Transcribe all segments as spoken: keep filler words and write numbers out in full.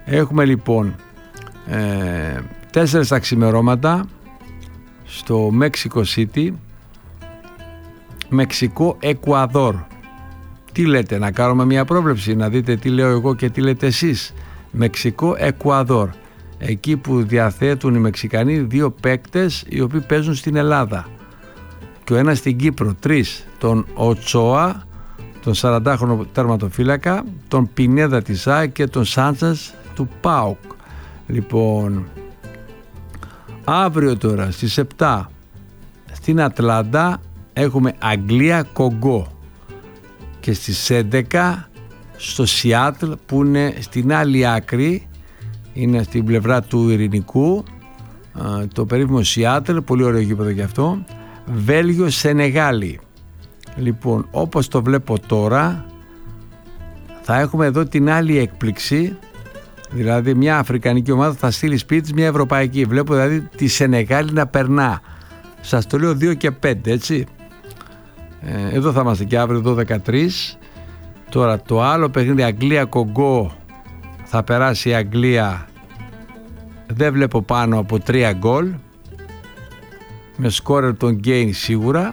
Έχουμε λοιπόν ε, τέσσερις τα ξημερώματα στο Mexico City, Μεξικό Εκουαδόρ. Τι λέτε, να κάνουμε μια πρόβλεψη, να δείτε τι λέω εγώ και τι λέτε εσείς? Μεξικό Εκουαδόρ, εκεί που διαθέτουν οι Μεξικανοί δύο παίκτες οι οποίοι παίζουν στην Ελλάδα και ο ένας στην Κύπρο, τρεις, τον Οτσόα, τον σαραντάχρονο τερματοφύλακα, τον Πινέδα της ΑΕΚ και τον Σάντσες του ΠΑΟΚ. Λοιπόν, αύριο τώρα στις επτά στην Ατλάντα έχουμε Αγγλία Κογκό και στις έντεκα στο Σιάτλ, που είναι στην άλλη άκρη, είναι στην πλευρά του Ειρηνικού, το περίφημο Σιάτλ, πολύ ωραίο γήπεδο και αυτό, Βέλγιο Σενεγάλη. Λοιπόν, όπως το βλέπω τώρα, θα έχουμε εδώ την άλλη έκπληξη, δηλαδή μια αφρικανική ομάδα θα στείλει σπίτι της μια ευρωπαϊκή. Βλέπω δηλαδή τη Σενεγάλη να περνά. Σας το λέω δύο και πέντε, έτσι. Ε, εδώ θα είμαστε και αύριο δώδεκα τρεις. Τώρα το άλλο παιχνίδι, Αγγλία Κογκό, θα περάσει η Αγγλία, δεν βλέπω πάνω από τρία γκολ, με σκόρερ τον Γκέιν σίγουρα.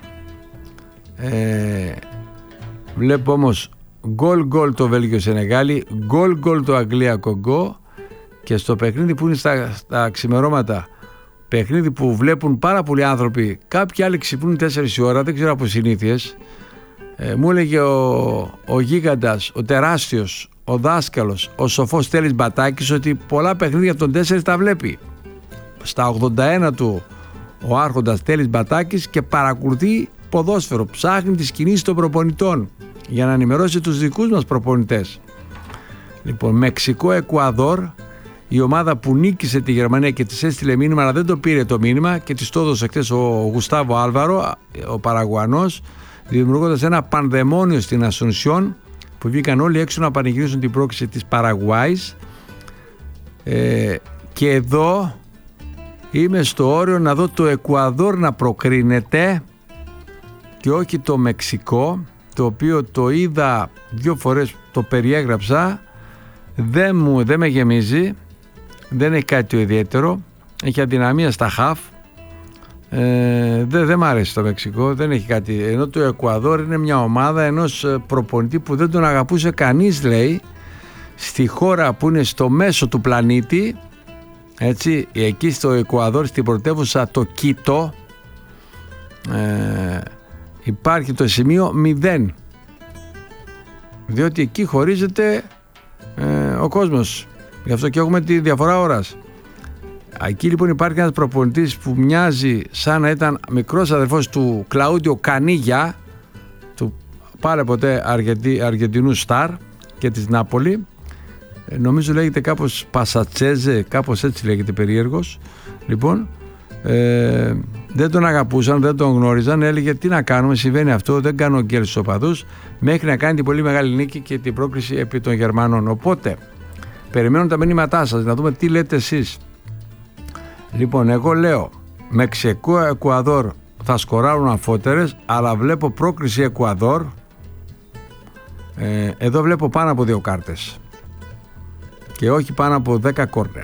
ε, βλέπω όμως γκολ γκολ το Βέλγιο Σενεγάλη, γκολ γκολ το Αγγλία Κογκό, και στο παιχνίδι που είναι στα, στα ξημερώματα, παιχνίδι που βλέπουν πάρα πολλοί άνθρωποι, κάποιοι άλλοι ξυπνούν τέσσερις η ώρα, δεν ξέρω από συνήθειες. ε, μου έλεγε ο, ο γίγαντας, ο τεράστιος, ο δάσκαλος, ο σοφός Τέλης Μπατάκης, ότι πολλά παιχνίδια από τον τέσσερις τα βλέπει. Στα ογδόντα ένα του ο άρχοντας Τέλης Μπατάκης και παρακολουθεί ποδόσφαιρο, ψάχνει τις κινήσεις των προπονητών για να ενημερώσει τους δικούς μας προπονητές. Λοιπόν, Μεξικό Εκουαδόρ, η ομάδα που νίκησε τη Γερμανία και της έστειλε μήνυμα, αλλά δεν το πήρε το μήνυμα και της το έδωσε χτες ο Γουστάβο Άλβαρο, ο Παραγουανός, δημιουργώντας ένα πανδαιμόνιο στην Ασουνσιόν, που βγήκαν όλοι έξω να πανηγυρίσουν την πρόκληση της Παραγουάης. ε, και εδώ είμαι στο όριο να δω το Εκουαδόρ να προκρίνεται και όχι το Μεξικό, το οποίο το είδα δύο φορές, το περιέγραψα, δεν, μου, δεν με γεμίζει, δεν έχει κάτι το ιδιαίτερο, έχει αδυναμία στα χαφ, ε, δεν, δεν μ' αρέσει το Μεξικό, δεν έχει κάτι, ενώ το Εκουαδόρ είναι μια ομάδα ενός προπονητή που δεν τον αγαπούσε κανείς, λέει, στη χώρα που είναι στο μέσο του πλανήτη, έτσι, εκεί στο Εκουαδόρ, στην πρωτεύουσα το Κίτο, ε, υπάρχει το σημείο μηδέν, διότι εκεί χωρίζεται ε, ο κόσμος, γι' αυτό και έχουμε τη διαφορά ώρας. Εκεί λοιπόν υπάρχει ένας προπονητής που μοιάζει σαν να ήταν μικρός αδερφός του Κλαούντιο Κανίγια, του πάρε ποτέ Αργεντι, Αργεντινού Σταρ και της Νάπολη, ε, νομίζω λέγεται κάπως Πασατσέζε, κάπως έτσι λέγεται, περίεργος. Λοιπόν, ε, δεν τον αγαπούσαν, δεν τον γνώριζαν, έλεγε τι να κάνουμε, συμβαίνει αυτό, δεν κάνω γκέλ στους οπαδούς, μέχρι να κάνει την πολύ μεγάλη νίκη και την πρόκριση επί των Γερμανών. Οπότε περιμένω τα μηνύματά σας, να δούμε τι λέτε εσείς. Λοιπόν, εγώ λέω Μεξικό Εκουαδόρ θα σκοράρουν αφότερες, αλλά βλέπω πρόκριση Εκουαδόρ. ε, εδώ βλέπω πάνω από δύο κάρτες και όχι πάνω από δέκα κόρνερ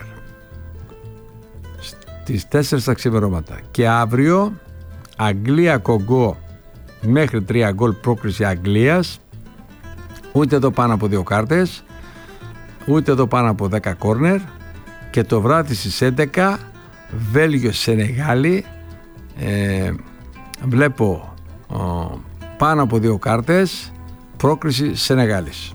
στις τέσσερις τα ξημερώματα. Και αύριο Αγγλία Κογκό, μέχρι τρία γκολ πρόκριση Αγγλίας, ούτε εδώ πάνω από δύο κάρτες, ούτε εδώ πάνω από δέκα κόρνερ. Και το βράδυ στις έντεκα Βέλγιο Σενεγάλη, ε, βλέπω ο, πάνω από δύο κάρτες, πρόκριση Σενεγάλης.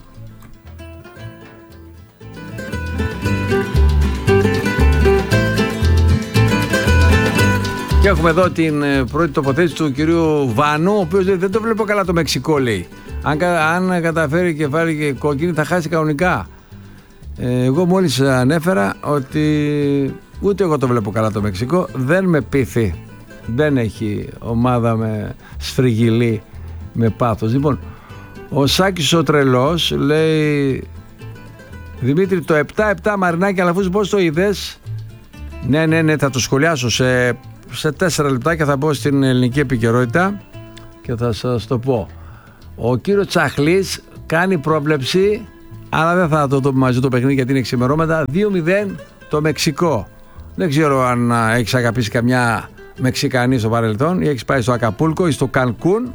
Και έχουμε εδώ την πρώτη τοποθέτηση του κυρίου Βανού, ο οποίος λέει, δεν το βλέπω καλά το Μεξικό, λέει. Αν, αν καταφέρει και βάλει και κόκκινη θα χάσει κανονικά. Ε, εγώ μόλις ανέφερα ότι ούτε εγώ το βλέπω καλά το Μεξικό, δεν με πείθει, δεν έχει ομάδα με σφριγγυλή, με πάθος. Λοιπόν, ο Σάκης ο τρελός λέει, Δημήτρη, το επτά επτά Μαρινάκη, αλλά αφού πώς το είδες? Ναι, ναι, ναι, θα το σχολιάσω σε, σε τέσσερα λεπτάκια, θα μπω στην ελληνική επικαιρότητα και θα σας το πω. Ο κύριος Τσαχλής κάνει πρόβλεψη αλλά δεν θα το δούμε μαζί το παιχνίδι γιατί είναι ξημερώματα. Δύο μηδέν το Μεξικό. Δεν ξέρω αν έχεις αγαπήσει καμιά Μεξικανή στο παρελθόν ή έχεις πάει στο Ακαπούλκο ή στο Κανκούν,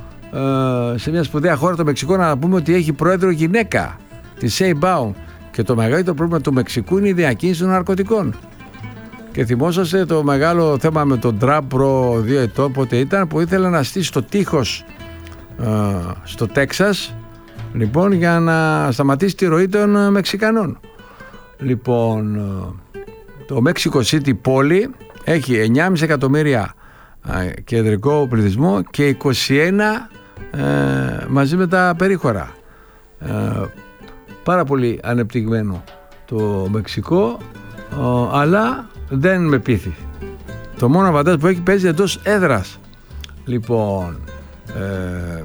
ε, σε μια σπουδαία χώρα το Μεξικό. Να πούμε ότι έχει πρόεδρο γυναίκα, τη Σέιμπαουμ, και το μεγαλύτερο πρόβλημα του Μεξικού είναι η διακίνηση των ναρκωτικών. Και θυμόσαστε το μεγάλο θέμα με τον Τραμπ προ δύο ετών, πότε ήταν, που ήθελε να στήσει το τείχος ε, στο Τέξας, λοιπόν, για να σταματήσει τη ροή των Μεξικανών. Λοιπόν, το Mexico City πόλη έχει εννιά κόμμα πέντε εκατομμύρια ε, κεντρικό πληθυσμό και είκοσι ένα ε, μαζί με τα περίχωρα. Ε, πάρα πολύ ανεπτυγμένο το Μεξικό, ε, αλλά δεν με πείθει. Το μόνο αβαντάζ που έχει, παίζει εντός έδρας. Λοιπόν, ε,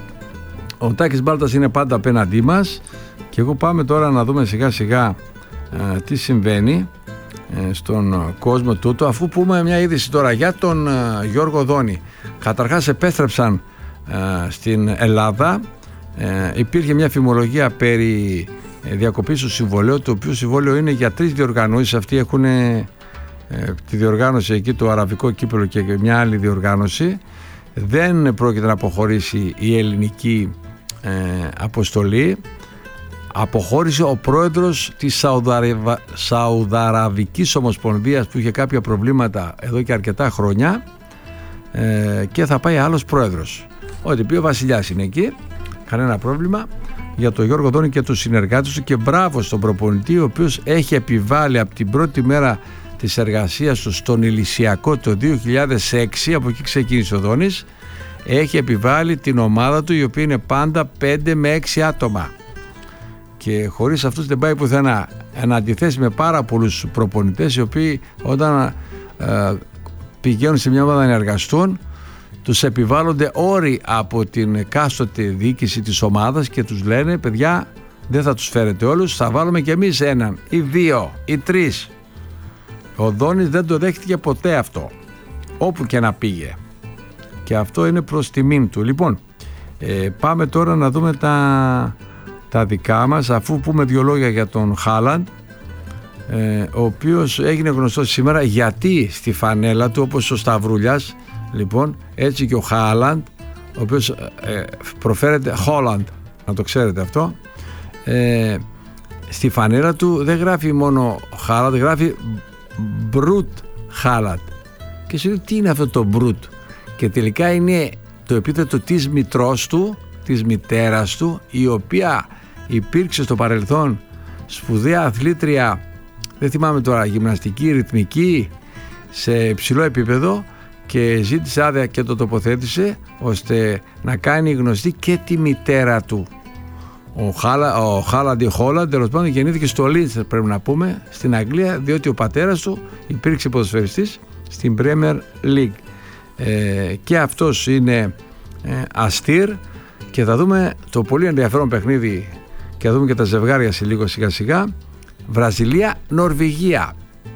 ο Τάκης Μπάλτας είναι πάντα απέναντί μας και εγώ πάμε τώρα να δούμε σιγά σιγά ε, τι συμβαίνει ε, στον κόσμο τούτο, αφού πούμε μια είδηση τώρα για τον ε, Γιώργο Δόνη. Καταρχάς επέστρεψαν ε, στην Ελλάδα. ε, υπήρχε μια φημολογία περί ε, διακοπής του συμβολέου, το οποίο συμβόλαιο είναι για τρεις διοργανώσεις. Αυτοί έχουν ε, τη διοργάνωση εκεί, το αραβικό κύπελλο, και μια άλλη διοργάνωση. Δεν πρόκειται να αποχωρήσει η ελληνική ε, αποστολή. Αποχώρησε ο πρόεδρος της Σαουδαραβ... Σαουδαραβικής Ομοσπονδίας, που είχε κάποια προβλήματα εδώ και αρκετά χρόνια, ε, και θα πάει άλλος πρόεδρος. Ό,τι πει ο βασιλιάς είναι εκεί, κανένα πρόβλημα. Για τον Γιώργο Δόνη και τους συνεργάτες του, και μπράβο στον προπονητή, ο οποίος έχει επιβάλει από την πρώτη μέρα της εργασίας του στον Ηλυσιακό το δύο χιλιάδες έξι, από εκεί ξεκίνησε ο Δόνης, έχει επιβάλει την ομάδα του, η οποία είναι πάντα πέντε με έξι άτομα, και χωρίς αυτούς δεν πάει πουθενά. Εν αντιθέσει με πάρα πολλούς προπονητές, οι οποίοι όταν ε, πηγαίνουν σε μια ομάδα να εργαστούν, τους επιβάλλονται όροι από την εκάστοτε διοίκηση της ομάδας και τους λένε, παιδιά, δεν θα τους φέρετε όλους, θα βάλουμε και εμείς έναν ή δύο ή τρεις. Ο Δόνης δεν το δέχτηκε ποτέ αυτό, όπου και να πήγε, και αυτό είναι προς τιμήν του. Λοιπόν, ε, πάμε τώρα να δούμε τα, τα δικά μας, αφού πούμε δύο λόγια για τον Χάλαντ, ε, ο οποίος έγινε γνωστός σήμερα γιατί στη φανέλα του, όπως ο Σταυρούλιας, λοιπόν, έτσι και ο Χάλαντ, ο οποίος ε, προφέρεται Χόλαντ, να το ξέρετε αυτό, ε, στη φανέλα του δεν γράφει μόνο Χάλαντ, γράφει Μπρουτ Χάλαντ, και σου λέει τι είναι αυτό το Μπρουτ, και τελικά είναι το επίθετο της μητρός του, της μητέρας του, η οποία υπήρξε στο παρελθόν σπουδαία αθλήτρια, δεν θυμάμαι τώρα, γυμναστική, ρυθμική, σε υψηλό επίπεδο, και ζήτησε άδεια και το τοποθέτησε ώστε να κάνει γνωστή και τη μητέρα του. Ο, Χάλα, ο Χάλαντ, Χόλαντ, τέλος πάντων, γεννήθηκε στο Λίντς, πρέπει να πούμε, στην Αγγλία, διότι ο πατέρας του υπήρξε ποδοσφαιριστής στην Premier League. Ε, και αυτός είναι ε, αστήρ, και θα δούμε το πολύ ενδιαφέρον παιχνίδι και θα δούμε και τα ζευγάρια σε λίγο σιγά σιγά. Βραζιλία-Νορβηγία.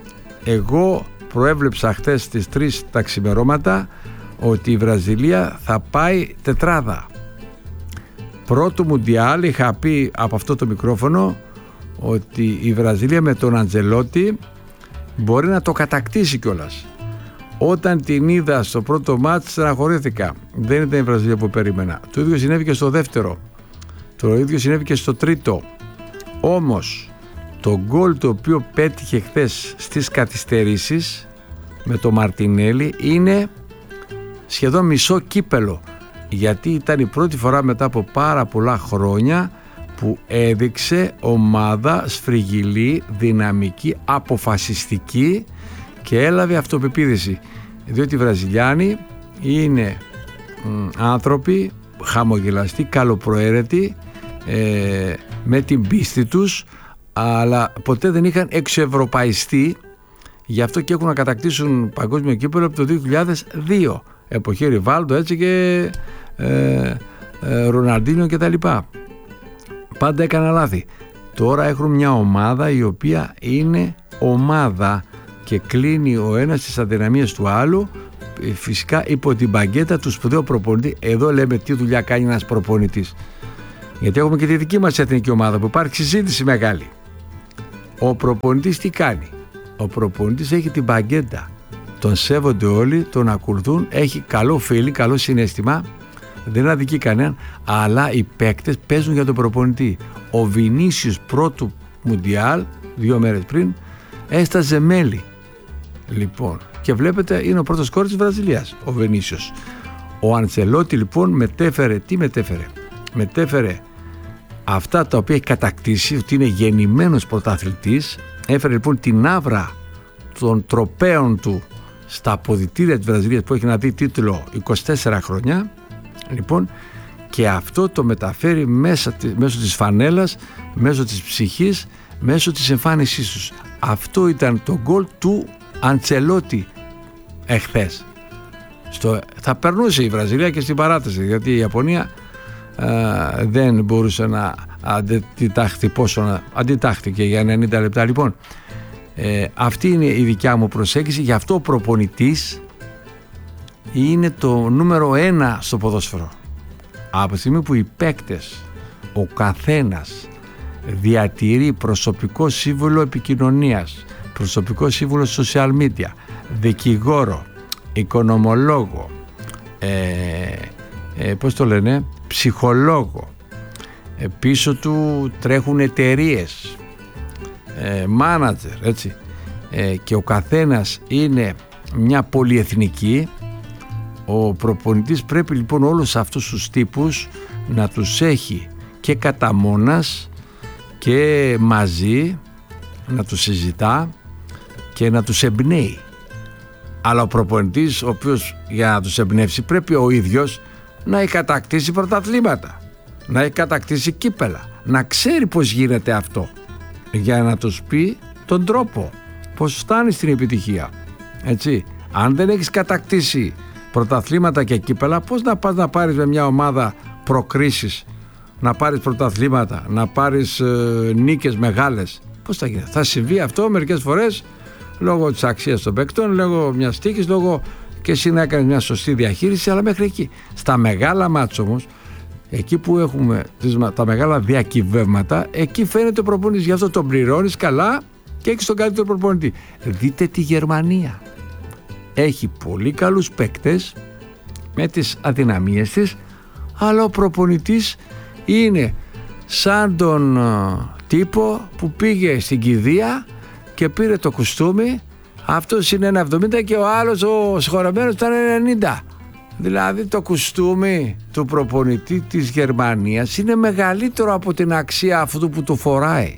Εγώ προέβλεψα χτες στις τρεις τα ξημερώματα ότι η Βραζιλία θα πάει τετράδα. Πρώτο Μουντιάλ είχα πει από αυτό το μικρόφωνο ότι η Βραζιλία με τον Αντζελότη μπορεί να το κατακτήσει κιόλας. Όταν την είδα στο πρώτο μάτς στεναχωρήθηκα. Δεν ήταν η Βραζιλία που περίμενα. Το ίδιο συνέβη και στο δεύτερο. Το ίδιο συνέβη και στο τρίτο. Όμως το γκολ το οποίο πέτυχε χθες στις καθυστερήσεις με το Μαρτινέλι είναι σχεδόν μισό κύπελο, γιατί ήταν η πρώτη φορά μετά από πάρα πολλά χρόνια που έδειξε ομάδα σφριγγυλή, δυναμική, αποφασιστική, και έλαβε αυτοπεποίθηση, διότι οι Βραζιλιάνοι είναι μ, άνθρωποι χαμογελαστοί, καλοπροαίρετοι, ε, με την πίστη τους, αλλά ποτέ δεν είχαν εξευρωπαϊστεί, γι' αυτό και έχουν να κατακτήσουν παγκόσμιο κύπελλο από το δύο χιλιάδες δύο, εποχή Ριβάλντο, έτσι, και ε, ε, Ροναλντίνιο και τα λοιπά. Πάντα έκανα λάθη. Τώρα έχουν μια ομάδα η οποία είναι ομάδα και κλείνει ο ένας τις αδυναμίες του άλλου, φυσικά υπό την μπαγκέτα του σπουδαίου προπονητή. Εδώ λέμε τι δουλειά κάνει ένας προπονητής. Γιατί έχουμε και τη δική μας εθνική ομάδα που υπάρχει συζήτηση μεγάλη. Ο προπονητής τι κάνει? Ο προπονητής έχει την παγκέντα. Τον σέβονται όλοι, τον ακολουθούν, έχει καλό φίλι, καλό συναίσθημα, δεν αδικεί κανέναν, αλλά οι παίκτες παίζουν για τον προπονητή. Ο Βινίσιος πρώτου Μουντιάλ, δύο μέρες πριν, έσταζε μέλι. Λοιπόν, και βλέπετε είναι ο πρώτος σκόρερ της Βραζιλίας, ο Βινίσιος. Ο Αντσελότη λοιπόν μετέφερε, τι μετέφερε? Μετέφερε αυτά τα οποία έχει κατακτήσει, ότι είναι γεννημένος πρωταθλητής. Έφερε λοιπόν την άβρα των τροπαίων του στα αποδυτήρια της Βραζιλίας που έχει να δει τίτλο είκοσι τέσσερα χρόνια, λοιπόν, και αυτό το μεταφέρει μέσα, μέσω της φανέλας, μέσω της ψυχής, μέσω της εμφάνισής τους. Αυτό ήταν το γκολ του Αντσελότη εχθές. Στο, θα περνούσε η Βραζιλία και στην παράταση, γιατί η Ιαπωνία α, δεν μπορούσε να αντιτάχθει, πόσο να αντιτάχθηκε για ενενήντα λεπτά. Λοιπόν, ε, αυτή είναι η δικιά μου προσέγγιση. Γι' αυτό ο προπονητής είναι το νούμερο ένα στο ποδόσφαιρο. Από τη στιγμή που οι παίκτες, ο καθένας διατηρεί προσωπικό σύμβουλο επικοινωνίας, προσωπικό σύμβουλο social media, δικηγόρο, οικονομολόγο, ε, ε, πώς το λένε, ψυχολόγο, ε, πίσω του τρέχουν εταιρείες, ε, μάνατζερ, έτσι, ε, και ο καθένας είναι μια πολυεθνική. Ο προπονητής πρέπει λοιπόν όλους αυτούς τους τύπους να τους έχει και κατά μόνας και μαζί, να τους συζητά και να τους εμπνέει. Αλλά ο προπονητής, ο οποίος για να τους εμπνεύσει, πρέπει ο ίδιος να έχει κατακτήσει πρωταθλήματα, να έχει κατακτήσει κύπελα, να ξέρει πώς γίνεται αυτό, για να τους πει τον τρόπο πώς φτάνει στην επιτυχία. Έτσι, αν δεν έχεις κατακτήσει πρωταθλήματα και κύπελα, πώς να πας να πάρεις με μια ομάδα προκρίσεις, να πάρεις πρωταθλήματα, να πάρεις ε, νίκες μεγάλες? Πώς θα γίνει? Θα συμβεί αυτό μερικές φορές λόγω της αξίας των παίκτων, λόγω μιας τύχης, λόγω και εσύ να έκανες μια σωστή διαχείριση, αλλά μέχρι εκεί. Στα μεγάλα μάτς όμως, εκεί που έχουμε τις, τα μεγάλα διακυβεύματα, εκεί φαίνεται ο προπονητής. Γι' αυτό τον πληρώνεις καλά και έχεις τον καλύτερο προπονητή. Δείτε τη Γερμανία. Έχει πολύ καλούς παίκτες με τις αδυναμίες της, αλλά ο προπονητής είναι σαν τον τύπο που πήγε στην κηδεία και πήρε το κουστούμι, αυτός είναι ένα εβδομήντα και ο άλλος ο συγχωρεμένος ήταν ενενήντα. Δηλαδή το κουστούμι του προπονητή της Γερμανίας είναι μεγαλύτερο από την αξία αυτού που το φοράει.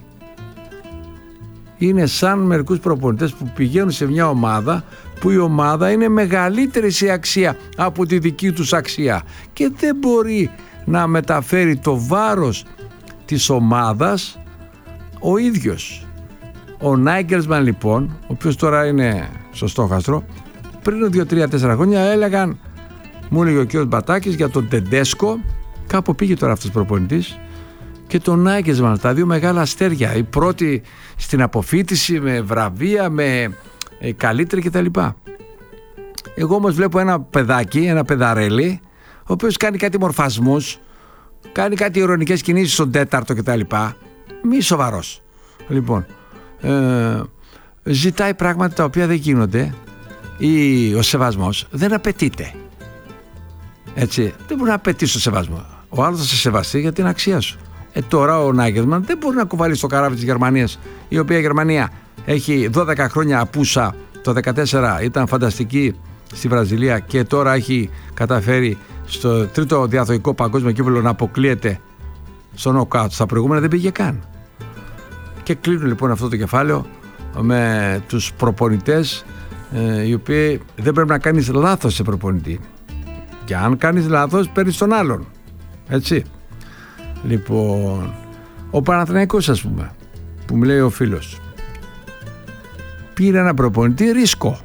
Είναι σαν μερικούς προπονητές που πηγαίνουν σε μια ομάδα που η ομάδα είναι μεγαλύτερη σε αξία από τη δική τους αξία και δεν μπορεί να μεταφέρει το βάρος της ομάδας ο ίδιος. Ο Νάγκελσμαν λοιπόν, ο οποίος τώρα είναι στο στόχαστρο, πριν δύο τρία τέσσερα χρόνια έλεγαν, μου έλεγε ο κ. Μπατάκης για τον Τεντέσκο, κάπου πήγε τώρα αυτός προπονητής, και τον Νάγκελσμαν, τα δύο μεγάλα αστέρια, η πρώτη στην αποφοίτηση με βραβεία, με ε, καλύτερη κτλ. Εγώ όμως βλέπω ένα παιδάκι, ένα παιδαρέλι, ο οποίος κάνει κάτι μορφασμούς, κάνει κάτι ειρωνικές κινήσεις στον τέταρτο κτλ. Μη σοβαρός. Λοιπόν, ε, ζητάει πράγματα τα οποία δεν γίνονται, ή ο σεβασμός δεν απαιτείται. Έτσι, δεν μπορεί να απαιτήσει το σεβασμό. Ο άλλος θα σε σεβαστεί για την αξία σου. Ε, τώρα ο Νάγκελσμαν δεν μπορεί να κουβαλήσει το καράβι της Γερμανίας, η οποία η Γερμανία έχει δώδεκα χρόνια απούσα. Το δεκατέσσερα ήταν φανταστική στη Βραζιλία και τώρα έχει καταφέρει στο τρίτο διαδοχικό παγκόσμιο κύπελλο να αποκλείεται στο νοκάουτ. Στα προηγούμενα δεν πήγε καν. Και κλείνουν λοιπόν αυτό το κεφάλαιο με τους προπονητές, ε, οι οποίοι δεν πρέπει να κάνεις λάθος σε προπονητή. Και αν κάνεις λάθος παίρνεις τον άλλον. Έτσι. Λοιπόν, ο Παναθηναϊκός, ας πούμε, που μου λέει ο φίλος, πήρε ένα προπονητή ρίσκο.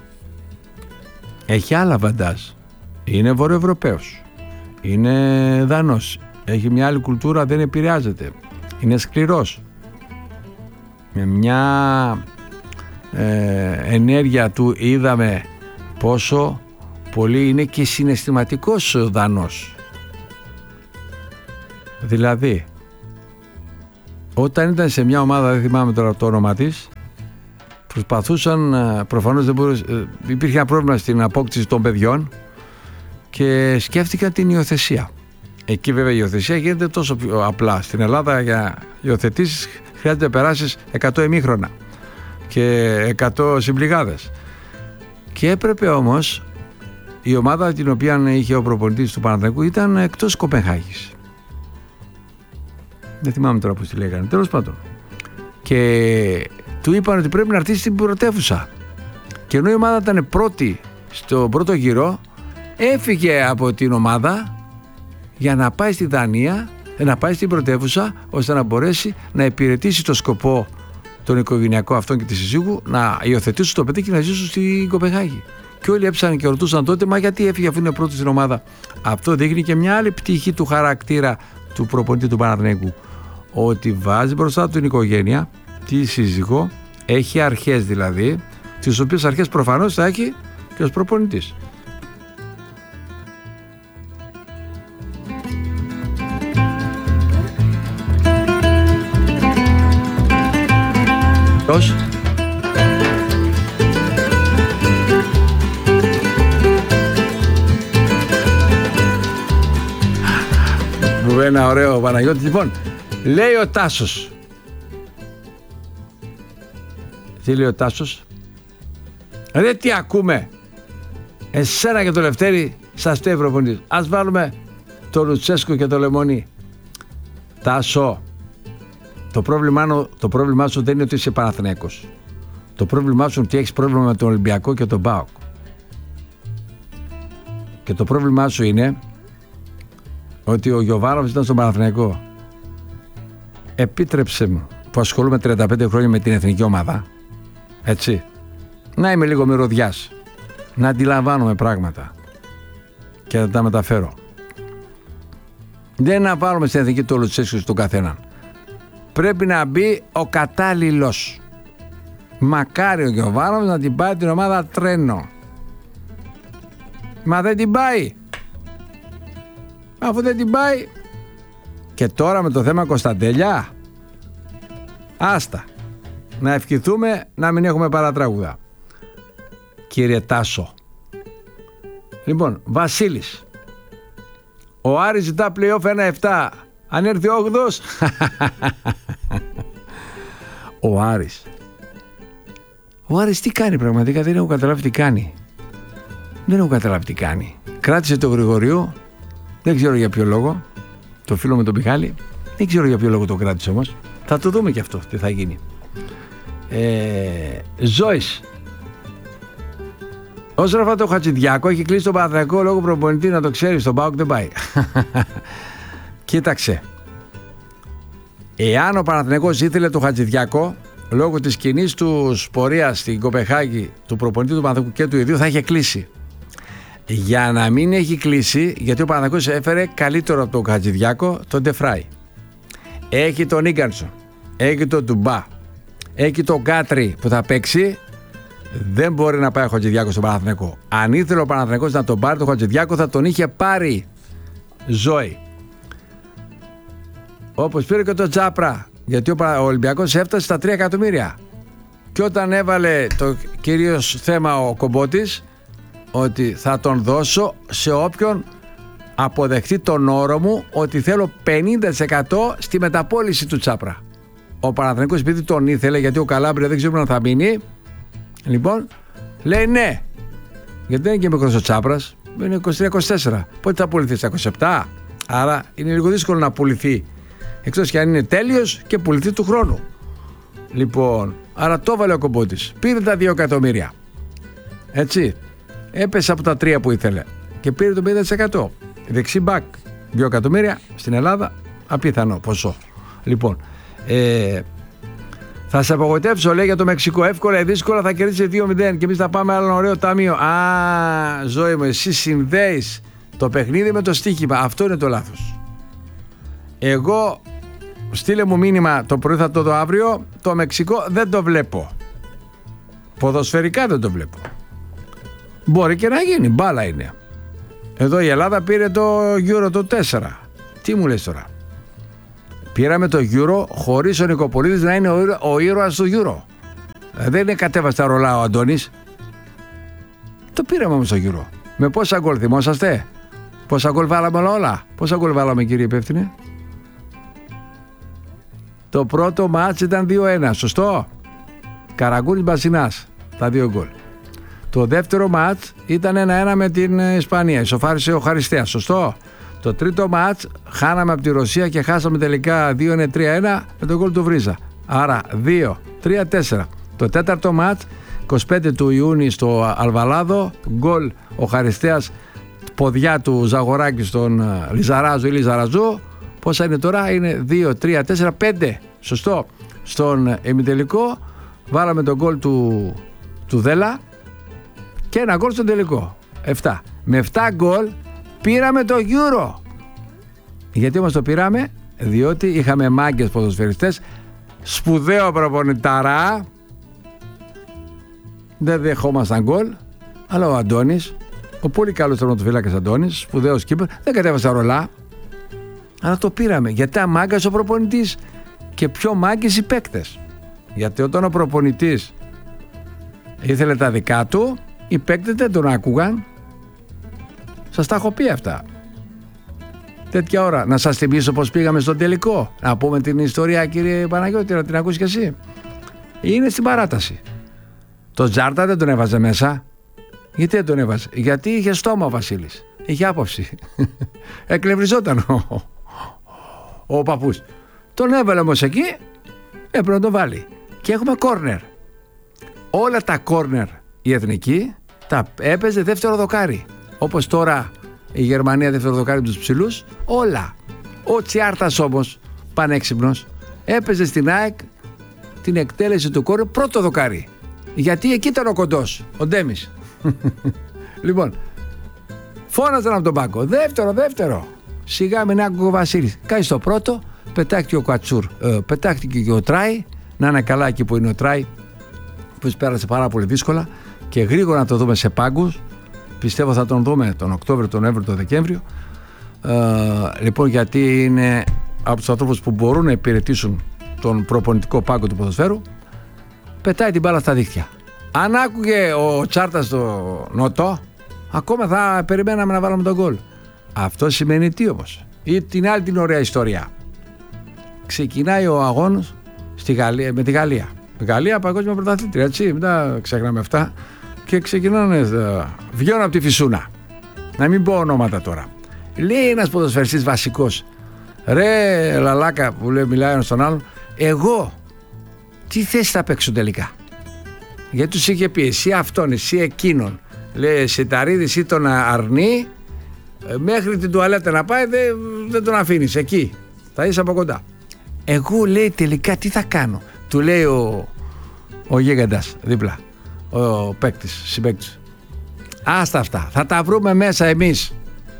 Έχει άλλα βαντάζ. Είναι Βορειοευρωπαίος. Είναι Δανός. Έχει μια άλλη κουλτούρα, δεν επηρεάζεται. Είναι σκληρός. Με μια ε, ενέργεια του είδαμε πόσο πολύ είναι και συναισθηματικός ο Δανός. Δηλαδή, όταν ήταν σε μια ομάδα, δεν θυμάμαι τώρα το όνομα της, προσπαθούσαν, προφανώς δεν μπορούσε, υπήρχε ένα πρόβλημα στην απόκτηση των παιδιών και σκέφτηκαν την υιοθεσία. Εκεί βέβαια η υιοθεσία γίνεται τόσο πιο απλά. Στην Ελλάδα για υιοθετήσεις χρειάζεται να περάσεις εκατό ημίχρονα και εκατό συμπληγάδες. Και έπρεπε όμως η ομάδα την οποία είχε ο προπονητής του Παναθηναϊκού ήταν εκτός Κοπενχάγης. Δεν θυμάμαι τώρα πώς τη λέγανε. Τέλος πάντων. Και του είπαν ότι πρέπει να έρθει στην πρωτεύουσα. Και ενώ η ομάδα ήταν πρώτη στο πρώτο γύρο, έφυγε από την ομάδα για να πάει στη Δανία, να πάει στην πρωτεύουσα, ώστε να μπορέσει να υπηρετήσει το σκοπό τον οικογενειακό αυτόν και τη συζύγου, να υιοθετήσουν το παιδί και να ζήσουν στην Κοπενχάγη. Και όλοι έψανε και ρωτούσαν τότε, μα γιατί έφυγε αφού είναι πρώτο στην ομάδα. Αυτό δείχνει και μια άλλη πτυχή του χαρακτήρα του προπονητή του Παναθηναϊκού. Ότι βάζει μπροστά του την οικογένεια, τη σύζυγο, έχει αρχές δηλαδή, τις οποίες αρχές προφανώς θα έχει και ως προπονητής. Πώς? Μου ένα ωραίο Παναγιώτη. Λοιπόν, λέει ο Τάσος. Τι λέει ο Τάσος? Ρε τι ακούμε? Εσένα και το Λευτέρη σας φταίει προπονητής. Ας βάλουμε το Λουτσέσκο και το Λεμονί. Τάσο, το πρόβλημά, το πρόβλημά σου δεν είναι ότι είσαι Παναθηναϊκός. Το πρόβλημά σου είναι ότι έχεις πρόβλημα με τον Ολυμπιακό και τον ΠΑΟΚ. Και το πρόβλημά σου είναι ότι ο Γιωβάνοβιτς ήταν στον Παναθηναϊκό. Επίτρεψε μου, που ασχολούμαι τριάντα πέντε χρόνια με την εθνική ομάδα, έτσι, να είμαι λίγο μυρωδιάς, να αντιλαμβάνομαι πράγματα και να τα μεταφέρω. Δεν να βάλουμε στην εθνική του Λουτσέσκου στον καθέναν. Πρέπει να μπει ο κατάλληλος. Μακάρι ο Γιωβάνοβιτς να την πάει την ομάδα τρένο. Μα δεν την πάει. Αφού δεν την πάει. Και τώρα με το θέμα Κωνσταντέλια, άστα. Να ευχηθούμε να μην έχουμε παρατράγουδα. Κύριε Τάσο. Λοιπόν, Βασίλης. Ο Άρης ζητά play-off ένα επτά. Αν έρθει ο όγδοος. Ο Άρης. Ο Άρης τι κάνει πραγματικά? Δεν έχω καταλάβει τι κάνει. Δεν έχω καταλάβει τι κάνει. Κράτησε το Γρηγοριού. Δεν ξέρω για ποιο λόγο. Το φίλο με τον Μιχάλη. Δεν ξέρω για ποιο λόγο το κράτησε όμως. Θα το δούμε και αυτό τι θα γίνει. Ε, Ζώης. Όσον αφορά το Χατζηδιάκο, έχει κλείσει τον Παναθηναϊκό λόγω προπονητή, να το ξέρει. Στον ΠΑΟΚ δεν πάει. Κοίταξε. Εάν ο Παναθηναϊκός ήθελε το Χατζηδιάκο, λόγω της κοινής του πορείας στην Κοπενχάγη, του προπονητή του Παναθηναϊκού και του ιδίου, θα είχε κλείσει. Για να μην έχει κλείσει, γιατί ο Παναθηναϊκός έφερε καλύτερο από τον Χατζηδιάκο τον Ντεφράι. Έχει τον Ίγκανσον, έχει τον Ντουμπά, έχει τον Κάτρι που θα παίξει. Δεν μπορεί να πάει ο Χατζηδιάκος στον Παναθηναϊκό. Αν ήθελε ο Παναθηναϊκός να τον πάρει τον Χατζηδιάκο, θα τον είχε πάρει. Ζωή. Όπως πήρε και τον Τσάπρα, γιατί ο Ολυμπιακός έφτασε στα τρία εκατομμύρια. Και όταν έβαλε το κυρίως θέμα ο Κομπότης, ότι θα τον δώσω σε όποιον αποδεχτεί τον όρο μου, ότι θέλω πενήντα τοις εκατό στη μεταπώληση του Τσάπρα. Ο Παναθηναϊκός, επειδή τον ήθελε, γιατί ο Καλάμπρια δεν ξέρουμε αν θα μείνει, λοιπόν, λέει ναι. Γιατί δεν είναι και μικρός ο Τσάπρας, είναι είκοσι τρία είκοσι τέσσερα. Πότε θα πουληθεί, στα είκοσι επτά? Άρα είναι λίγο δύσκολο να πουληθεί. Εκτός και αν είναι τέλειος και πουληθεί του χρόνου. Λοιπόν, άρα το έβαλε ο Κομπότης. Πήρε τα δύο εκατομμύρια. Έτσι. Έπεσε από τα τρία που ήθελε. Και πήρε το πενήντα τοις εκατό. Δεξί μπακ. δύο εκατομμύρια στην Ελλάδα. Απίθανο ποσό. Λοιπόν. Ε, θα σε απογοητεύσω, λέει, για το Μεξικό. Εύκολα ή δύσκολα θα κερδίσει δύο μηδέν. Και εμείς θα πάμε άλλο ωραίο ταμείο. Α, Ζωή μου, εσύ συνδέεις το παιχνίδι με το στοίχημα. Αυτό είναι το λάθος. Εγώ, στείλε μου μήνυμα το πρωί, θα το δω αύριο. Το Μεξικό δεν το βλέπω. Ποδοσφαιρικά δεν το βλέπω. Μπορεί και να γίνει, μπάλα είναι. Εδώ η Ελλάδα πήρε το Euro το τέσσερα. Τι μου λες τώρα? Πήραμε το Euro χωρίς ο Νικοπολίδης να είναι ο, ο ήρωας του Euro. Δεν είναι κατέβασε τα ρολά ο Αντώνης. Το πήραμε όμως το Euro. Με πόσα γκολ θυμόσαστε? Πόσα γκολ βάλαμε όλα? Πόσα γκολ βάλαμε, κύριε υπεύθυνε? Το πρώτο μάτς ήταν δύο ένα, σωστό? Καραγκούνης Μπασινάς, τα δύο γκολ. Το δεύτερο μάτς ήταν ένα ένα με την Ισπανία. Ισοφάρισε ο Χαριστέας, σωστό? Το τρίτο μάτς χάναμε από τη Ρωσία και χάσαμε τελικά δύο ένα τρία ένα με τον γκολ του Βρίζα. Άρα δύο τρία τέσσερα. Το τέταρτο μάτς είκοσι πέντε του Ιούνιου στο Αλβαλάδο, γκολ ο Χαριστέας, ποδιά του Ζαγοράκη στον Λιζαράζο ή Λιζαραζού. Πόσα είναι τώρα? Είναι δύο τρία τέσσερα πέντε. Σωστό. Στον ημιτελικό βάλαμε τον γκολ του, του Δέλα και ένα γκολ στον τελικό. επτά. Με επτά γκολ πήραμε το Euro. Γιατί όμως το πήραμε? Διότι είχαμε μάγκες ποδοσφαιριστές, σπουδαίο προπονηταρά, δεν δεχόμασταν γκολ, αλλά ο Αντώνης, ο πολύ καλός τερματοφύλακας Αντώνης, σπουδαίος κύπερ, δεν κατέβασε ρολά, αλλά το πήραμε. Γιατί αμάγκας ο προπονητής και πιο μάγκες οι παίκτες. Γιατί όταν ο προπονητής ήθελε τα δικά του, οι παίκτες δεν τον άκουγαν. Σας τα έχω πει αυτά. Τέτοια ώρα. Να σας θυμίσω πως πήγαμε στον τελικό. Να πούμε την ιστορία, κύριε Παναγιώτη, να την ακούσει κι εσύ. Είναι στην παράταση. Το Τζάρτα δεν τον έβαζε μέσα. Γιατί δεν τον έβαζε? Γιατί είχε στόμα ο Βασίλης. Είχε άποψη. Εκνευριζόταν ο, ο παππούς. Τον έβαλε όμως εκεί, έπρεπε να τον βάλει. Και έχουμε κόρνερ. Όλα τα κόρνερ η εθνική τα έπαιζε δεύτερο δοκάρι. Όπως τώρα η Γερμανία δεύτερο δοκάρι με τους ψηλούς. Όλα. Ο Τσιάρτας όμως, πανέξυπνος, έπαιζε στην ΑΕΚ την εκτέλεση του κόρνερ πρώτο δοκάρι. Γιατί εκεί ήταν ο κοντός, ο Ντέμις. Λοιπόν, φώναζαν από τον πάγκο. Δεύτερο, δεύτερο. Σιγά μην άκουγε ο Βασίλης. Κάνει στο πρώτο, πετάχτηκε ο Κατσούρ, ε, πετάχτηκε και ο Τράι. Να είναι καλά εκεί που είναι ο Τράι, που πέρασε πάρα πολύ δύσκολα και γρήγορα να το δούμε σε πάγκους. Πιστεύω θα τον δούμε τον Οκτώβριο, τον Νοέμβριο, τον Δεκέμβριο. Ε, λοιπόν, γιατί είναι από τους ανθρώπους που μπορούν να υπηρετήσουν τον προπονητικό πάγκο του ποδοσφαίρου. Πετάει την μπάλα στα δίχτυα. Αν άκουγε ο Τσάρτας το νότο, ακόμα θα περιμέναμε να βάλουμε τον γκολ. Αυτό σημαίνει τι όμως? Ή την άλλη την ωραία ιστορία. Ξεκινάει ο αγώνας στη Γαλλία, με τη Γαλλία. Η Γαλλία παγκόσμια πρωταθλήτρια, έτσι, μην τα ξεχνάμε αυτά. Και ξεκινάνε, βγαίνουν από τη φυσούνα. Να μην πω ονόματα τώρα. Λέει ένας ποδοσφαιριστής βασικός, ρε λαλάκα, που λέει, μιλάει ένας στον άλλον, εγώ τι θέση θα παίξω τελικά? Γιατί τους είχε πει εσύ αυτόν, εσύ εκείνον. Λέει εσύ Ταρίδη, εσύ τον αρνεί, μέχρι την τουαλέτα να πάει δεν, δεν τον αφήνεις εκεί. Θα είσαι από κοντά. Εγώ λέει τελικά τι θα κάνω? Του λέει ο, ο γίγαντας δίπλα, ο παίκτης, συμπαίκτης. Άστα αυτά, θα τα βρούμε μέσα εμείς.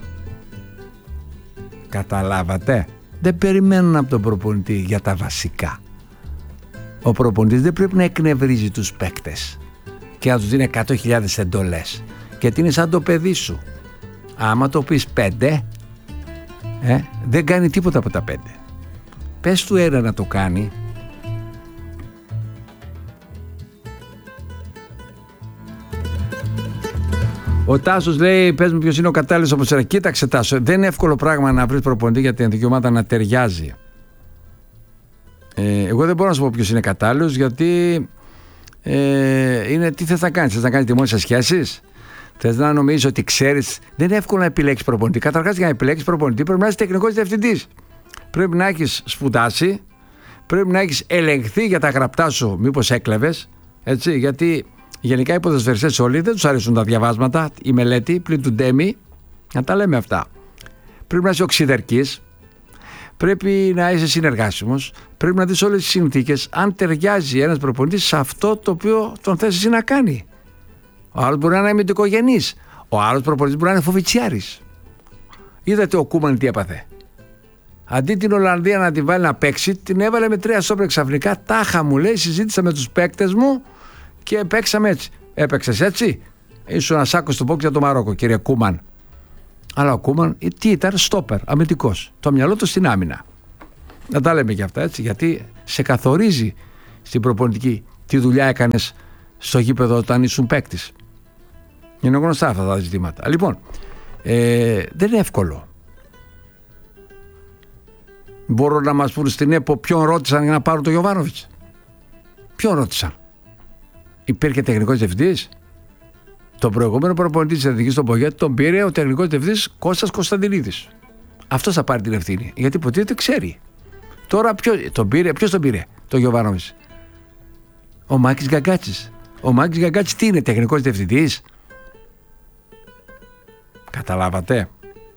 Καταλάβατε? Δεν περιμένουν από τον προπονητή για τα βασικά. Ο προπονητής δεν πρέπει να εκνευρίζει τους παίκτες και να τους δίνει εκατό χιλιάδες εντολές, γιατί είναι σαν το παιδί σου. Άμα το πεις πέντε, ε, δεν κάνει τίποτα από τα πέντε. Πες του ένα να το κάνει. Ο Τάσος λέει, πες μου ποιος είναι ο κατάλληλος από σένα. Κοίταξε Τάσο, δεν είναι εύκολο πράγμα να βρεις προπονητή για την εθνική ομάδα να ταιριάζει. Ε, εγώ δεν μπορώ να σου πω ποιος είναι κατάλληλος, γιατί ε, είναι τι θες να κάνεις. Θες να κάνεις δημόσιες σχέσεις? Θες να νομίζεις ότι ξέρεις? Δεν είναι εύκολο να επιλέξεις προπονητή. Καταρχάς, για να επιλέξεις προπονητή πρέπει να είσαι τεχνικός διευθυντής. Πρέπει να έχεις σπουδάσει, πρέπει να έχεις ελεγχθεί για τα γραπτά σου, μήπως έκλεβες. Έτσι, γιατί γενικά οι ποδοσφαιριστές όλοι δεν τους αρέσουν τα διαβάσματα, η μελέτη, πλην του Ντέμι, να τα λέμε αυτά. Πρέπει να είσαι οξυδερκής. Πρέπει να είσαι συνεργάσιμος, πρέπει να δεις όλες τις συνθήκες, αν ταιριάζει ένας προπονητής σε αυτό το οποίο τον θες εσύ να κάνει. Ο άλλος μπορεί να είναι αμυντικογενής, ο άλλος προπονητής μπορεί να είναι φοβιτσιάρης. Είδατε ο Κούμαν τι έπαθε? Αντί την Ολλανδία να την βάλει να παίξει, την έβαλε με τρία στόπερ ξαφνικά. Τάχα μου λέει, συζήτησα με τους παίκτες μου και παίξαμε έτσι. Έπαιξες έτσι? Ήσουν ένα σάκο στο μπόξ για το Μαρόκο, κύριε Κούμαν. Αλλά ο Κούμαν τι ήταν? Στόπερ, αμυντικός. Το μυαλό του στην άμυνα. Να τα λέμε και αυτά, έτσι, γιατί σε καθορίζει στην προπονητική τι δουλειά έκανες στο γήπεδο όταν ήσουν παίκτης. Είναι γνωστά αυτά τα ζητήματα. Λοιπόν, ε, δεν είναι εύκολο. Μπορούν να μας πούν στην ΕΠΟ ποιον ρώτησαν για να πάρουν τον Γιοβάνοβιτς? Ποιον ρώτησαν? Υπήρχε τεχνικός διευθυντής? Τον προηγούμενο προπονητή της Εθνικής στον Πογέτ τον πήρε ο τεχνικός διευθυντής Κώστας Κωνσταντινίδης. Αυτός θα πάρει την ευθύνη, γιατί υποτίθεται ξέρει. Τώρα ποιο, τον πήρε, ποιος τον πήρε τον Γιοβάνοβιτς? Ο Μάκης Γκαγκάτσης. Ο Μάκης Γκαγκάτσης τι είναι, τεχνικός διευθυντής? Καταλάβατε?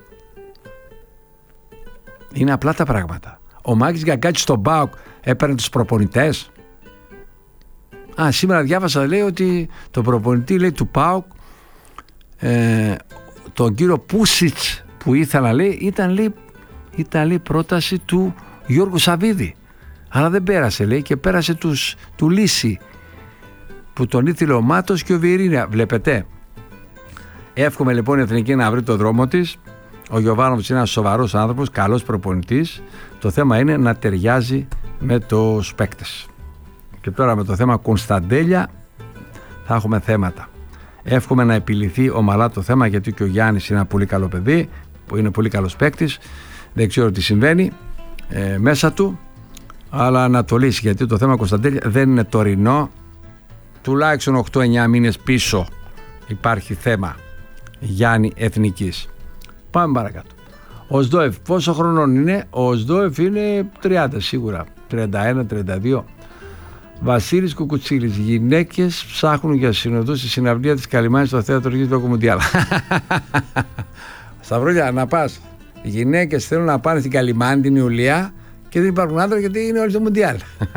Είναι απλά τα πράγματα. Ο Μάκης Γκαγκάτσης στον ΠΑΟΚ έπαιρνε τους προπονητές. Α, σήμερα διάβασα, λέει, ότι το προπονητή, λέει, του ΠΑΟΚ, ε, τον κύριο Πούσιτς που ήθελα, λέει, ήταν, λέει, ήταν λέει, πρόταση του Γιώργου Σαββίδη. Αλλά δεν πέρασε, λέει, και πέρασε τους, του Λύση που τον ήθελε ο Μάτος και ο Βιερίνια. Βλέπετε. Εύχομαι λοιπόν η Εθνική να βρει το δρόμο της. Ο Γιοβάνοβιτς είναι ένας σοβαρός άνθρωπος, καλός προπονητής. Το θέμα είναι να ταιριάζει με τους παίκτες. Και τώρα με το θέμα Κωνσταντέλια θα έχουμε θέματα. Εύχομαι να επιληθεί ομαλά το θέμα, γιατί και ο Γιάννης είναι ένα πολύ καλό παιδί, που είναι πολύ καλός παίκτης. Δεν ξέρω τι συμβαίνει ε, μέσα του, αλλά να το λύσει, γιατί το θέμα Κωνσταντέλια δεν είναι τωρινό. Τουλάχιστον οκτώ εννιά μήνες πίσω υπάρχει θέμα Γιάννη Εθνικής. Πάμε παρακάτω. Ο Σδόεφ πόσο χρονών είναι? Ο Σδόεφ είναι τριάντα σίγουρα, τριάντα ένα τριάντα δύο. Βασίλης Κουκουτσίλης. Γυναίκες ψάχνουν για συνοδούς στη συναυλία της Καλιμάνης στο θέατρο Γης Λόγκο Μουντιάλ. Σταυρούλια, να πας. Οι γυναίκες θέλουν να πάνε στην Καλιμάνη την Ιουλία και δεν υπάρχουν άντρες γιατί είναι όλοι στο Μουντιάλ.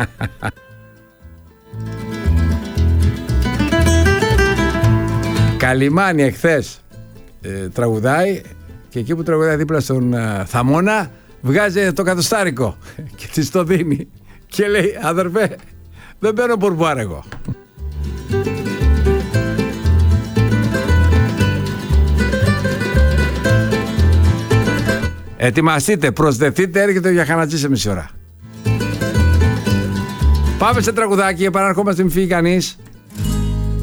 Καλιμάνη εχθές ε, τραγουδάει, και εκεί που τραγουδάει δίπλα στον ε, Θαμώνα βγάζει το κατοστάρικο και της το δίνει και λέει, αδερφέ, δεν παίρνω πορπουάρ εγώ. Ετοιμαστείτε, προσδεθείτε, έρχεται ο Γιαχανατζής σε μισή ώρα. Πάμε σε τραγουδάκι, επαναρχόμαστε, μην φύγει κανείς.